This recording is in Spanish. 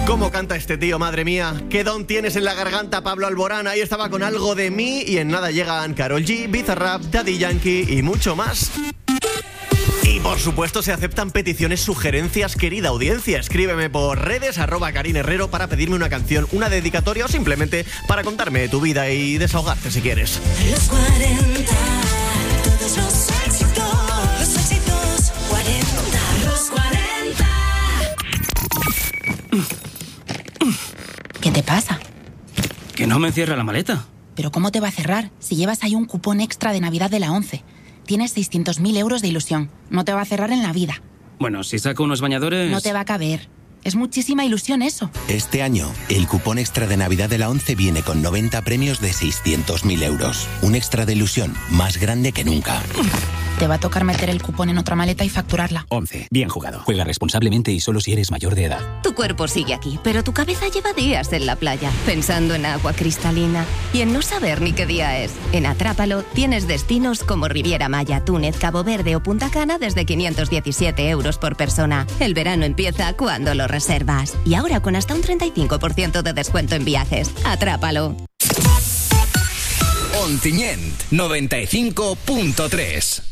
¿Cómo canta este tío, madre mía? ¿Qué don tienes en la garganta, Pablo Alborán? Ahí estaba con Algo de mí y en nada llegan Karol G, Bizarrap, Daddy Yankee y mucho más. Y por supuesto se aceptan peticiones, sugerencias, querida audiencia. Escríbeme por redes @KarinHerrero para pedirme una canción, una dedicatoria o simplemente para contarme tu vida y desahogarte si quieres. Los 40, todos los éxitos 40, los 40. ¿Qué te pasa? Que no me cierra la maleta. ¿Pero cómo te va a cerrar si llevas ahí un cupón extra de Navidad de la 11? Tienes 600.000 euros de ilusión. No te va a cerrar en la vida. Bueno, si saco unos bañadores... No te va a caber. Es muchísima ilusión eso. Este año, el cupón extra de Navidad de la 11 viene con 90 premios de 600.000 euros. Un extra de ilusión más grande que nunca. Te va a tocar meter el cupón en otra maleta y facturarla. 11. Bien jugado. Juega responsablemente y solo si eres mayor de edad. Tu cuerpo sigue aquí, pero tu cabeza lleva días en la playa, pensando en agua cristalina y en no saber ni qué día es. En Atrápalo tienes destinos como Riviera Maya, Túnez, Cabo Verde o Punta Cana desde 517 euros por persona. El verano empieza cuando lo reservas. Y ahora con hasta un 35% de descuento en viajes. Atrápalo. Ontinyent 95.3.